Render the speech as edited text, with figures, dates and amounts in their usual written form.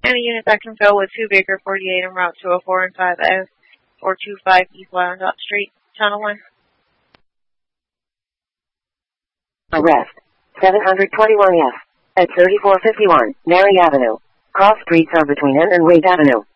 Any unit that can fill with 2 Baker 48 en route 204 and 5F or 25 East Wyandotte Street, Channel 1. Arrest 721F at 3451 Mary Avenue. Cross streets are between N and Wade Avenue.